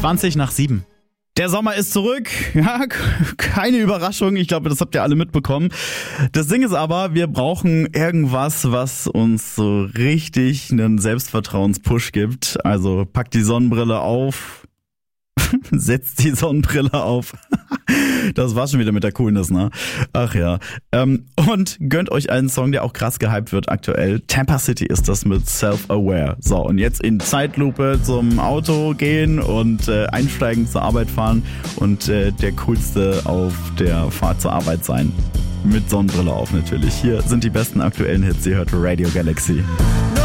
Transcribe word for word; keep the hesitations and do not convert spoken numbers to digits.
zwanzig nach sieben. Der Sommer ist zurück. Ja, keine Überraschung. Ich glaube, das habt ihr alle mitbekommen. Das Ding ist aber, wir brauchen irgendwas, was uns so richtig einen Selbstvertrauenspush gibt. Also packt die Sonnenbrille auf. Setzt die Sonnenbrille auf. Das war schon wieder mit der Coolness, ne? Ach ja. Ähm, und gönnt euch einen Song, der auch krass gehypt wird aktuell. Tampa City ist das mit Self-Aware. So, und jetzt in Zeitlupe zum Auto gehen und äh, einsteigen, zur Arbeit fahren und äh, der Coolste auf der Fahrt zur Arbeit sein. Mit Sonnenbrille auf natürlich. Hier sind die besten aktuellen Hits. Ihr hört Radio Galaxy.